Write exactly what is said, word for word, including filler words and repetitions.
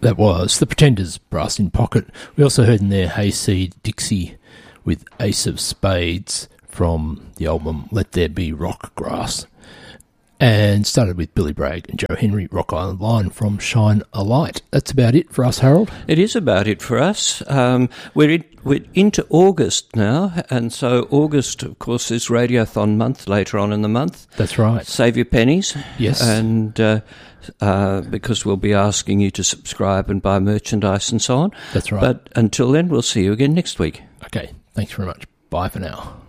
That was The Pretenders, Brass in Pocket. We also heard in there Hayseed Dixie with Ace of Spades from the album Let There Be Rock Grass. And started with Billy Bragg and Joe Henry, Rock Island Line from Shine a Light. That's about it for us, Harold. It is about it for us. Um, we're, in, we're into August now, and so August, of course, is Radiothon month later on in the month. That's right. Save your pennies. Yes. And uh, uh, because we'll be asking you to subscribe and buy merchandise and so on. That's right. But until then, we'll see you again next week. Okay, thanks very much. Bye for now.